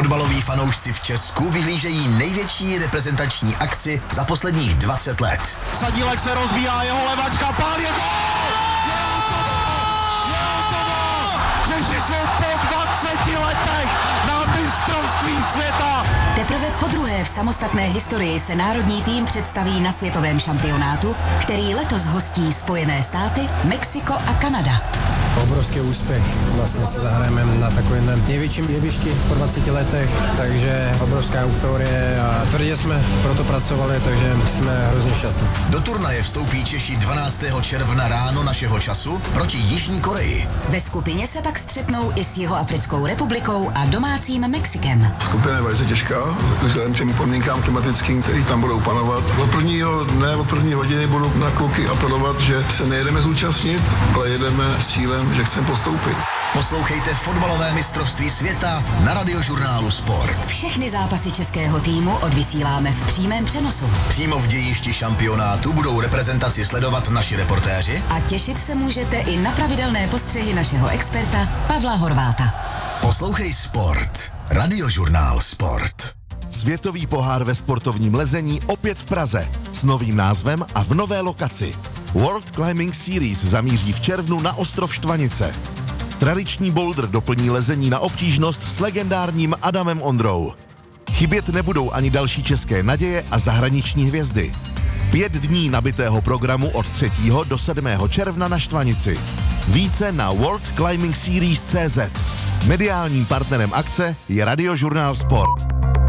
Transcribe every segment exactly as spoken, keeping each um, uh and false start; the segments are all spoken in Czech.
Fotbaloví fanoušci v Česku vyhlížejí největší reprezentační akci za posledních dvacet let. Sadílek se rozbíhá, jeho levačka, pál, je gól! Je hotovo! Češi jsou po dvaceti letech na mistrovství světa! Teprve podruhé v samostatné historii se národní tým představí na světovém šampionátu, který letos hostí Spojené státy, Mexiko a Kanada. Obrovský úspěch. Vlastně se zahrajeme na takovém největším jevišti po dvaceti letech, takže obrovská euforie a tvrdě jsme proto pracovali, takže jsme hrozně šťastní. Do turnaje vstoupí Češi dvanáctého června ráno našeho času proti Jižní Koreji. Ve skupině se pak střetnou i s Jihoafrickou republikou a domácím Mexikem. Skupina je velice těžká, vzhledem k těm podmínkám klimatickým, které tam budou panovat. Od prvního dne, od první hodiny budu na kluky apelovat, že se nejedeme zúčastnit, ale jedeme s cílem, že chceme postoupit. Poslouchejte fotbalové mistrovství světa na Radiožurnálu Sport. Všechny zápasy českého týmu odvysíláme v přímém přenosu. Přímo v dějišti šampionátu budou reprezentaci sledovat naši reportéři. A těšit se můžete i na pravidelné postřehy našeho experta Pavla Horváta. Poslouchej Sport. Radiožurnál Sport. Světový pohár ve sportovním lezení opět v Praze s novým názvem a v nové lokaci. World Climbing Series zamíří v červnu na ostrov Štvanice. Tradiční boulder doplní lezení na obtížnost s legendárním Adamem Ondrou. Chybět nebudou ani další české naděje a zahraniční hvězdy. Pět dní nabitého programu od třetího do sedmého června na Štvanici. Více na world climbing series tečka cé zet. Mediálním partnerem akce je Radiožurnál Sport.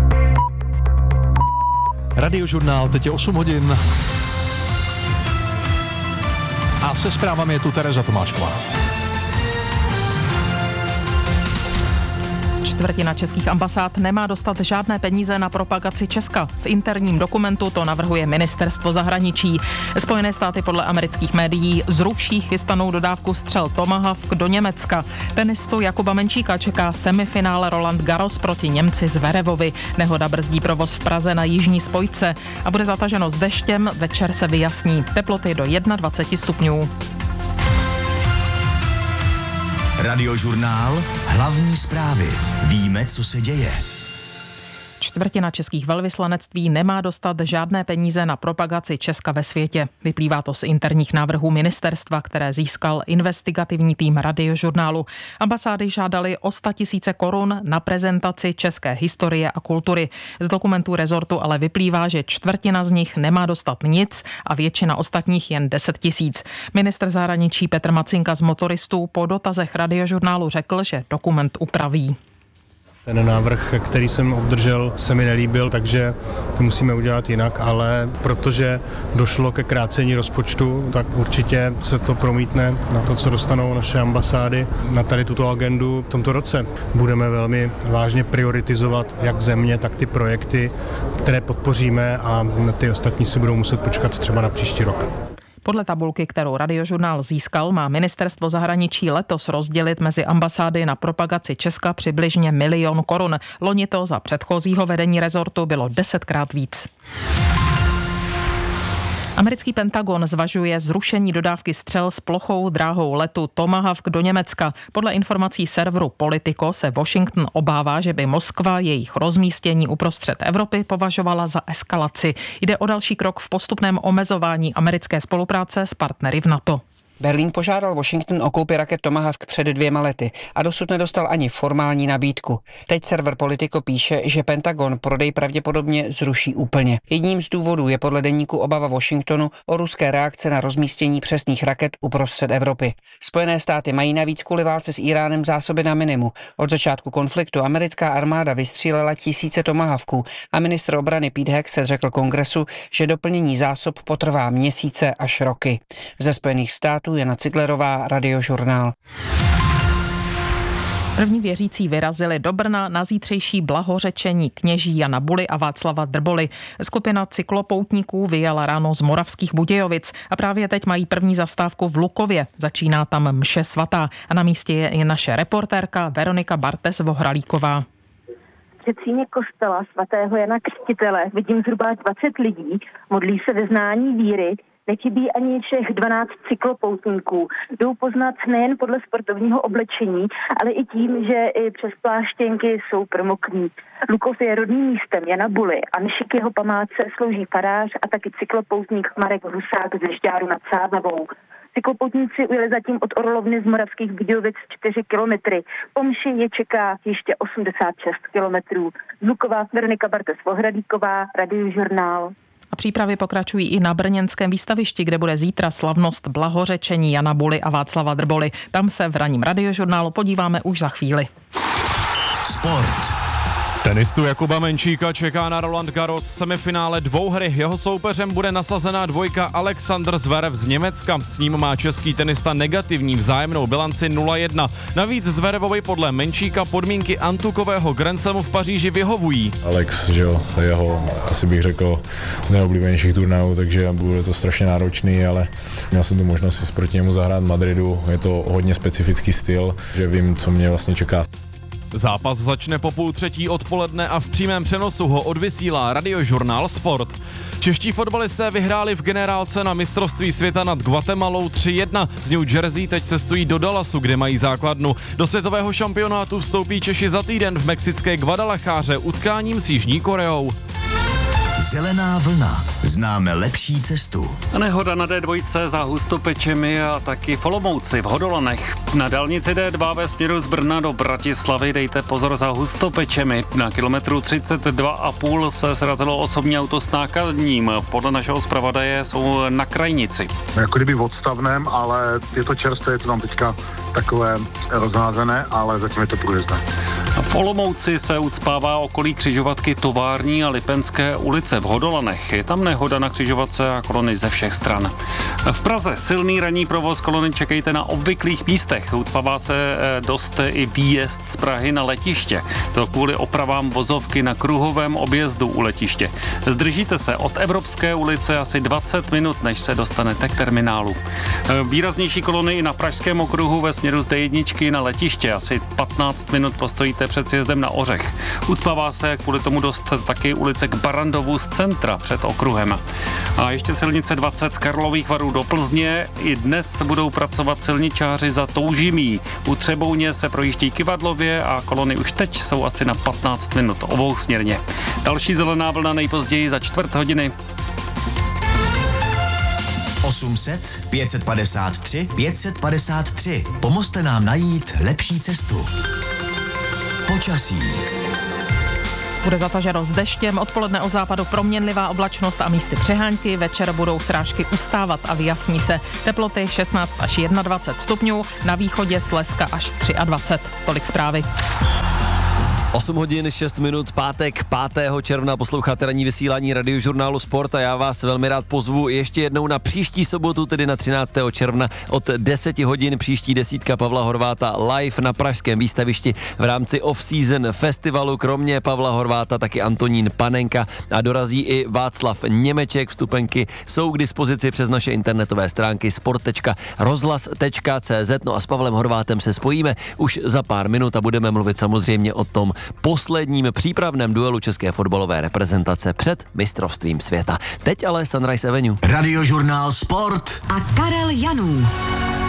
Radiožurnál, teď je osm hodin. A se zprávami je tu Tereza Tomášková. Čtvrtina českých ambasád nemá dostat žádné peníze na propagaci Česka. V interním dokumentu to navrhuje ministerstvo zahraničí. Spojené státy podle amerických médií zruší chystanou dodávku střel Tomahawk do Německa. Tenistu Jakuba Menčíka čeká semifinále Roland Garros proti Němci Zverevovi. Nehoda brzdí provoz v Praze na jižní spojce a bude zataženo s deštěm, večer se vyjasní. Teploty do dvacet jedna stupňů. Radiožurnál, hlavní zprávy. Víme, co se děje. Čtvrtina českých velvyslanectví nemá dostat žádné peníze na propagaci Česka ve světě. Vyplývá to z interních návrhů ministerstva, které získal investigativní tým Radiožurnálu. Ambasády žádaly o sto tisíce korun na prezentaci české historie a kultury. Z dokumentů rezortu ale vyplývá, že čtvrtina z nich nemá dostat nic a většina ostatních jen deset tisíc. Ministr zahraničí Petr Macinka z Motoristů po dotazech Radiožurnálu řekl, že dokument upraví. Ten návrh, který jsem obdržel, se mi nelíbil, takže to musíme udělat jinak, ale protože došlo ke krácení rozpočtu, tak určitě se to promítne na to, co dostanou naše ambasády na tady tuto agendu v tomto roce. Budeme velmi vážně prioritizovat jak země, tak ty projekty, které podpoříme a ty ostatní si budou muset počkat třeba na příští rok. Podle tabulky, kterou Radiožurnál získal, má ministerstvo zahraničí letos rozdělit mezi ambasády na propagaci Česka přibližně milion korun. Loni to za předchozího vedení rezortu bylo desetkrát víc. Americký Pentagon zvažuje zrušení dodávky střel s plochou dráhou letu Tomahawk do Německa. Podle informací serveru Politico se Washington obává, že by Moskva jejich rozmístění uprostřed Evropy považovala za eskalaci. Jde o další krok v postupném omezování americké spolupráce s partnery v NATO. Berlín požádal Washington o koupi raket Tomahawk před dvěma lety a dosud nedostal ani formální nabídku. Teď server Politico píše, že Pentagon prodej pravděpodobně zruší úplně. Jedním z důvodů je podle deníku obava Washingtonu o ruské reakce na rozmístění přesných raket uprostřed Evropy. Spojené státy mají navíc kvůli válce s Iránem zásoby na minimu. Od začátku konfliktu americká armáda vystřílela tisíce Tomahawků a ministr obrany Pete Hegseth řekl Kongresu, že doplnění zásob potrvá měsíce až roky. Ze Spojených států Jana Ciglerová, Radiožurnál. První věřící vyrazili do Brna na zítřejší blahořečení kněží Jana Buly a Václava Drboly. Skupina cyklopoutníků vyjela ráno z Moravských Budějovic a právě teď mají první zastávku v Lukově. Začíná tam mše svatá a na místě je i naše reportérka Veronika Bartes-Vohralíková. V předsíni kostela svatého Jana Křtitele vidím zhruba dvacet lidí, modlí se vyznání víry. Nechybí ani všech dvanáct cyklopoutníků. Jdou poznat nejen podle sportovního oblečení, ale i tím, že i přes pláštěnky jsou promokný. Lukov je rodným místem Jana Buly a než k jeho památce slouží farář a taky cyklopoutník Marek Husák ze Žďáru nad Sázavou. Cyklopoutníci ujeli zatím od Orlovny z Moravských Budějovic čtyři kilometry. Po mši je čeká ještě osmdesát šest kilometrů. Z Lukova Veronika Bartes-Vohradíková, Radiožurnál. A přípravy pokračují i na brněnském výstavišti, kde bude zítra slavnost blahořečení Jana Buly a Václava Drboly. Tam se v ranním Radiožurnálu podíváme už za chvíli. Sport. Tenistu Jakuba Menčíka čeká na Roland Garros v semifinále dvouhry. Jeho soupeřem bude nasazená dvojka Alexander Zverev z Německa. S ním má český tenista negativní vzájemnou bilanci nula jedna. Navíc Zverevovi podle Menčíka podmínky antukového Grand Slamu v Paříži vyhovují. Alex, že jo, jeho, asi bych řekl, z nejoblíbenějších turnajů, takže bude to strašně náročný, ale měl jsem tu možnost si proti němu zahrát v Madridu. Je to hodně specifický styl, že vím, co mě vlastně čeká. Zápas začne po půl třetí odpoledne a v přímém přenosu ho odvysílá Radiožurnál Sport. Čeští fotbalisté vyhráli v generálce na mistrovství světa nad Guatemalou tři jedna. Z New Jersey teď cestují do Dallasu, kde mají základnu. Do světového šampionátu vstoupí Češi za týden v mexické Guadalajáře utkáním s Jižní Koreou. Zelená vlna. Známe lepší cestu. Nehoda na dé dva za Hustopečemi a taky v Olomouci v Hodolanech. Na dálnici dé dva ve směru z Brna do Bratislavy dejte pozor za Hustopečemi. Na kilometru třicet dva a půl se srazilo osobní auto s nákladním. Podle našeho zpravodaje jsou na krajnici. Jako kdyby v odstavném, ale je to čerstvé, je to tam teďka takové rozházené, ale zatím je to průjezdné. V Olomouci se ucpává okolí křižovatky Tovární a Lipenské ulice v Hodolanech. Je tam nehoda na křižovatce a kolony ze všech stran. V Praze silný ranní provoz, kolony čekejte na obvyklých místech. Ucpává se dost i výjezd z Prahy na letiště. To kvůli opravám vozovky na kruhovém objezdu u letiště. Zdržíte se od Evropské ulice asi dvacet minut, než se dostanete k terminálu. Výraznější kolony i na Pražském okruhu ve směru z dé jedna na letiště. Asi patnáct minut postojíte před sjezdem na Ořech. Ucpává se kvůli tomu dost taky ulice k Barandovu z centra před okruhem. A ještě silnice dvacet z Karlových Varů do Plzně. I dnes budou pracovat silničáři za Toužimí. U Třebouně se projíždí Kyvadlově a kolony už teď jsou asi na patnáct minut obousměrně. Další zelená vlna nejpozději za čtvrt hodiny. osm set, pět set padesát tři, pět set padesát tři. Pomozte nám najít lepší cestu. Počasí. Bude zataženo s deštěm, odpoledne o západu proměnlivá oblačnost a místy přehánky, večer budou srážky ustávat a vyjasní se. Teploty šestnáct až dvacet jedna stupňů, na východě Slezska až dvacet tři. Tolik zprávy. osm hodin šest minut, pátek pátého června, posloucháte ranní vysílání Radiožurnálu Sport a já vás velmi rád pozvu ještě jednou na příští sobotu, tedy na třináctého června od deset hodin příští desítka Pavla Horváta live na pražském výstavišti v rámci off-season festivalu. Kromě Pavla Horváta taky Antonín Panenka a dorazí i Václav Němeček. Vstupenky jsou k dispozici přes naše internetové stránky sport tečka rozhlas tečka cé zet. No a s Pavlem Horvátem se spojíme už za pár minut a budeme mluvit samozřejmě o tom posledním přípravném duelu české fotbalové reprezentace před mistrovstvím světa. Teď ale Sunrise Avenue. Radiožurnál Sport a Karel Janů.